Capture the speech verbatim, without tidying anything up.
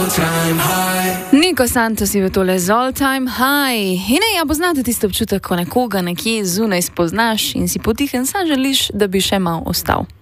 Niko Santos je tole z All Time High. In ne, ja, poznate tisto občutek, ko nekoga nekje zunaj spoznaš in si potihem, sam želiš, da bi še malo ostal.